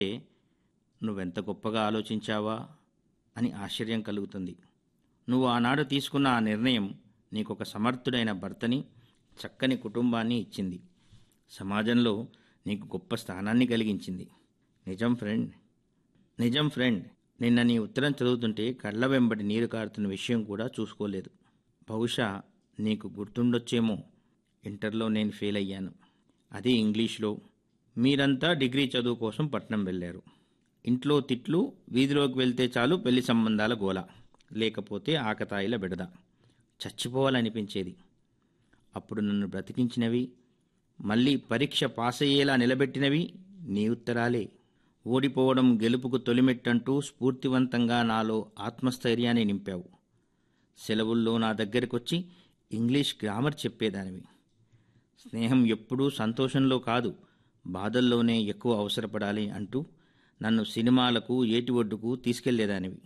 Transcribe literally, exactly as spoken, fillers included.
నువ్వెంత గొప్పగా ఆలోచించావా అని ఆశ్చర్యం కలుగుతుంది. నువ్వు ఆనాడు తీసుకున్న ఆ నిర్ణయం నీకొక సమర్థుడైన భర్తని, చక్కని కుటుంబాన్ని ఇచ్చింది. సమాజంలో నీకు గొప్ప స్థానాన్ని కలిగించింది. నిజం ఫ్రెండ్, నిజం ఫ్రెండ్. నిన్న నీ ఉత్తరం చదువుతుంటే కళ్ళ వెంబడి నీరు కారుతున్న విషయం కూడా చూసుకోలేదు. బహుశా నీకు గుర్తుండొచ్చేమో, ఇంటర్లో నేను ఫెయిల్ అయ్యాను. అది ఇంగ్లీష్లో. మీరంతా డిగ్రీ చదువు కోసం పట్నం వెళ్ళారు. ఇంట్లో తిట్లు, వీధిలోకి వెళ్తే చాలు పెళ్లి సంబంధాల గోల, లేకపోతే ఆకతాయిల బెడద. చచ్చిపోవాలనిపించేది. అప్పుడు నన్ను బ్రతికించినవి, మళ్ళీ పరీక్ష పాస్ అయ్యేలా నిలబెట్టినవి నీ ఉత్తరాలే. ఓడిపోవడం గెలుపుకు తొలిమెట్టంటూ స్ఫూర్తివంతంగా నాలో ఆత్మస్థైర్యాన్ని నింపావు. సెలవుల్లో నా దగ్గరకొచ్చి ఇంగ్లీష్ గ్రామర్ చెప్పేదానివి. స్నేహం ఎప్పుడూ సంతోషంలో కాదు, బాధల్లోనే ఎక్కువ అవసరపడాలి అంటూ నన్ను సినిమాలకు, ఏటి ఒడ్డుకు తీసుకెళ్లేదానివి.